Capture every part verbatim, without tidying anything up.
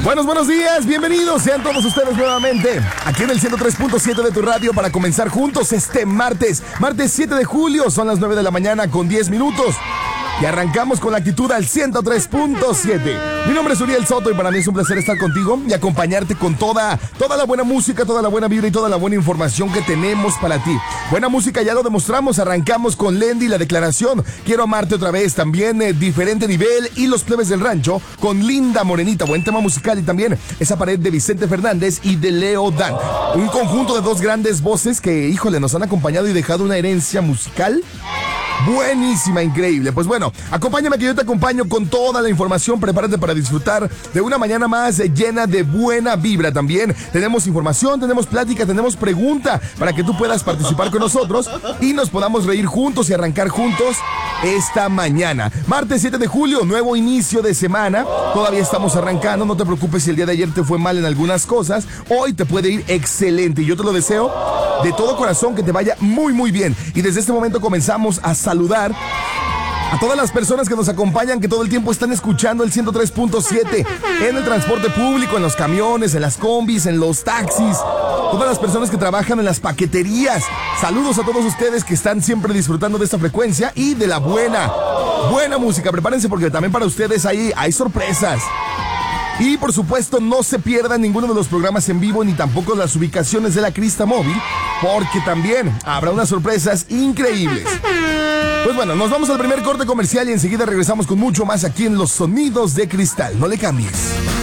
Buenos, buenos días, bienvenidos sean todos ustedes nuevamente aquí en el ciento tres punto siete de tu radio para comenzar juntos este martes, martes siete de julio, son las nueve de la mañana con diez minutos. Y arrancamos con la actitud al ciento tres punto siete. Mi nombre es Uriel Soto y para mí es un placer estar contigo y acompañarte con toda, toda la buena música, toda la buena vibra y toda la buena información que tenemos para ti. Buena música, ya lo demostramos, arrancamos con Lendy, la declaración, quiero amarte otra vez, también eh, diferente nivel y los plebes del rancho con Linda Morenita, buen tema musical y también esa pared de Vicente Fernández y de Leo Dan. Un conjunto de dos grandes voces que, híjole, nos han acompañado y dejado una herencia musical buenísima, increíble. Pues bueno, acompáñame que yo te acompaño con toda la información. Prepárate para disfrutar de una mañana más llena de buena vibra también. Tenemos información, tenemos plática, tenemos pregunta para que tú puedas participar con nosotros y nos podamos reír juntos y arrancar juntos esta mañana. Martes siete de julio, nuevo inicio de semana. Todavía estamos arrancando, no te preocupes si el día de ayer te fue mal en algunas cosas. Hoy te puede ir excelente y yo te lo deseo de todo corazón que te vaya muy muy bien. Y desde este momento comenzamos a saludar a todas las personas que nos acompañan, que todo el tiempo están escuchando el ciento tres punto siete en el transporte público, en los camiones, en las combis, en los taxis, todas las personas que trabajan en las paqueterías. Saludos a todos ustedes que están siempre disfrutando de esta frecuencia y de la buena, buena música. Prepárense porque también para ustedes ahí hay sorpresas. Y por supuesto no se pierdan ninguno de los programas en vivo ni tampoco las ubicaciones de la Crista Móvil, porque también habrá unas sorpresas increíbles. Pues bueno, nos vamos al primer corte comercial y enseguida regresamos con mucho más aquí en Los Sonidos de Cristal. No le cambies.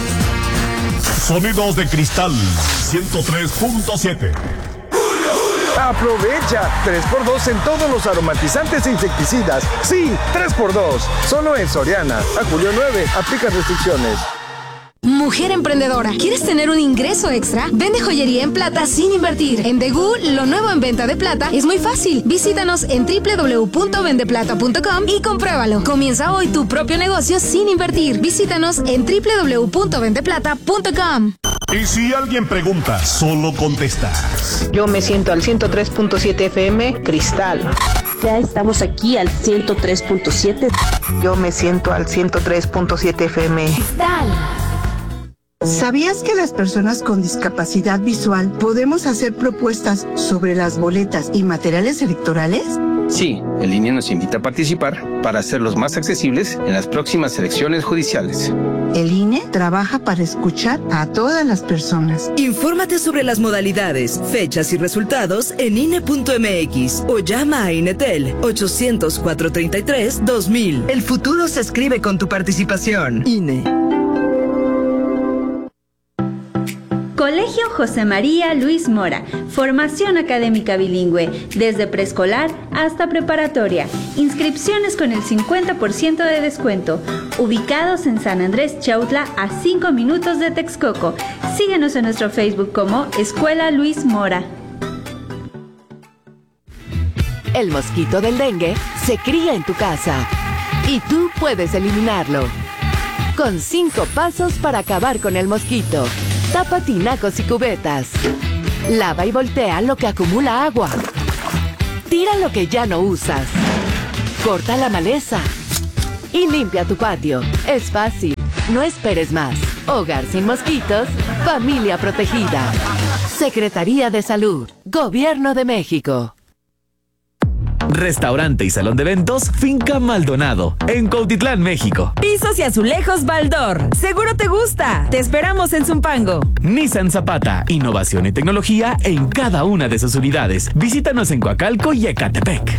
Sonidos de Cristal ciento tres punto siete. Aprovecha tres por dos en todos los aromatizantes e insecticidas. Sí, tres por dos. Solo en Soriana. A julio nueve. Aplica restricciones. Mujer emprendedora, ¿quieres tener un ingreso extra? Vende joyería en plata sin invertir. En Degú, lo nuevo en venta de plata es muy fácil. Visítanos en doble u doble u doble u punto vende plata punto com y compruébalo. Comienza hoy tu propio negocio sin invertir. Visítanos en doble u doble u doble u punto vende plata punto com. Y si alguien pregunta, solo contestas. Yo me siento al ciento tres punto siete F M Cristal. Ya estamos aquí al ciento tres punto siete. Yo me siento al ciento tres punto siete F M Cristal. ¿Sabías que las personas con discapacidad visual podemos hacer propuestas sobre las boletas y materiales electorales? Sí, el I N E nos invita a participar para hacerlos más accesibles en las próximas elecciones judiciales. El I N E trabaja para escuchar a todas las personas. Infórmate sobre las modalidades, fechas y resultados en I N E punto M X o llama a Inetel ochocientos, cuatrocientos treinta y tres, dos mil. El futuro se escribe con tu participación. I N E. Colegio José María Luis Mora, formación académica bilingüe, desde preescolar hasta preparatoria, inscripciones con el cincuenta por ciento de descuento, ubicados en San Andrés Chautla a cinco minutos de Texcoco. Síguenos en nuestro Facebook como Escuela Luis Mora. El mosquito del dengue se cría en tu casa y tú puedes eliminarlo. Con cinco pasos para acabar con el mosquito. Tapa tinacos y cubetas. Lava y voltea lo que acumula agua. Tira lo que ya no usas. Corta la maleza. Y limpia tu patio. Es fácil. No esperes más. Hogar sin mosquitos. Familia protegida. Secretaría de Salud. Gobierno de México. Restaurante y salón de eventos Finca Maldonado, en Cuautitlán, México. Pisos y azulejos Baldor. Seguro te gusta. Te esperamos en Zumpango. Nissan Zapata, innovación y tecnología en cada una de sus unidades. Visítanos en Coacalco y Ecatepec.